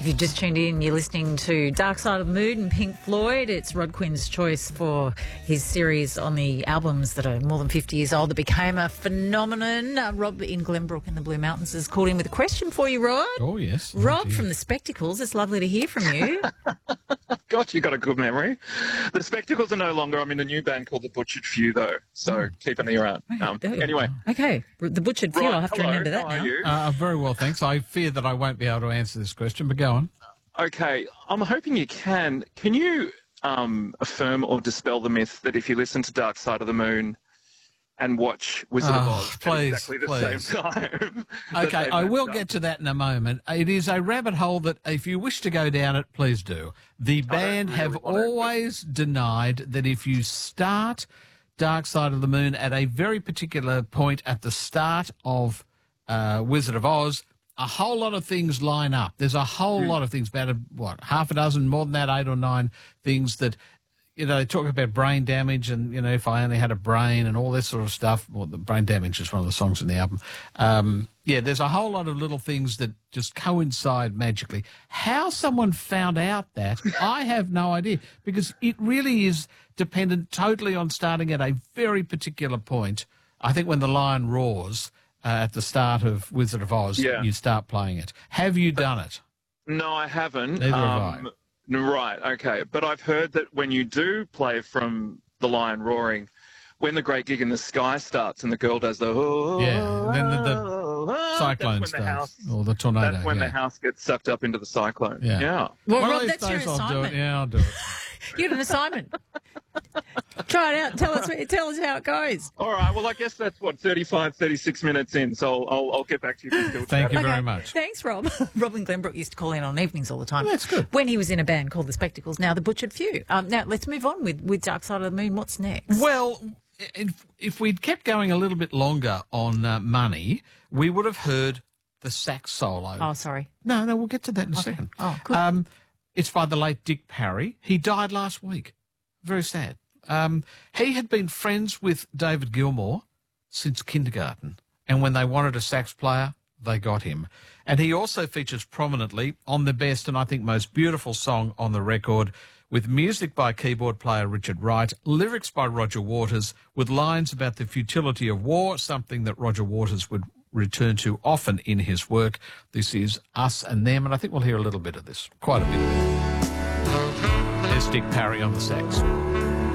If you've just tuned in, you're listening to Dark Side of the Moon and Pink Floyd. It's Rod Quinn's choice for his series on the albums that are more than 50 years old that became a phenomenon. Rob in Glenbrook in the Blue Mountains has called in with a question for you, Rod. Oh, yes. Rob from the Spectacles, it's lovely to hear from you. Gosh, you got a good memory. The Spectacles are no longer. I'm in a new band called The Butchered Few, though, so keep an ear out. Anyway. Okay, The Butchered Few, Right, I'll have to remember that how now. are you? Very well, thanks. I fear that I won't be able to answer this question, but go on. Okay, I'm hoping you can. Can you affirm or dispel the myth that if you listen to Dark Side of the Moon and watch Wizard of Oz please, at exactly the same time? Okay, I will get to that in a moment. It is a rabbit hole that if you wish to go down it, please do. The band have always denied that if you start Dark Side of the Moon at a very particular point at the start of Wizard of Oz, a whole lot of things line up. There's a whole lot of things, about half a dozen, more than that, 8 or 9 things that, they talk about brain damage and, if I only had a brain and all this sort of stuff. Well, the brain damage is one of the songs in the album. There's a whole lot of little things that just coincide magically. How someone found out that, I have no idea, because it really is dependent totally on starting at a very particular point. I think when the lion roars at the start of Wizard of Oz, you start playing it. Have you done it? No, I haven't. Neither have I. Right, okay. But I've heard that when you do play from The Lion Roaring, when the Great Gig in the Sky starts and the girl does the... then the cyclone starts, or the tornado. That's when the house gets sucked up into the cyclone. Yeah. Well, One Rob, of these that's your days I'll do assignment. it. Yeah, I'll do it. You had an assignment. Try it out. Tell us how it goes. All right. Well, I guess that's 35, 36 minutes in. So I'll get back to you. Thank you very much. Thanks, Rob. Rob in Glenbrook used to call in on evenings all the time. That's good. When he was in a band called The Spectacles, now The Butchered Few. Now, let's move on with Dark Side of the Moon. What's next? Well, if we'd kept going a little bit longer on Money, we would have heard the sax solo. Oh, sorry. No, we'll get to that in a second. Oh, good. It's by the late Dick Parry. He died last week. Very sad. He had been friends with David Gilmour since kindergarten, and when they wanted a sax player, they got him. And he also features prominently on the best and I think most beautiful song on the record, with music by keyboard player Richard Wright, lyrics by Roger Waters, with lines about the futility of war, something that Roger Waters would return to often in his work. This is Us and Them, and I think we'll hear a little bit of this, quite a bit of it. There's Dick Parry on the sax.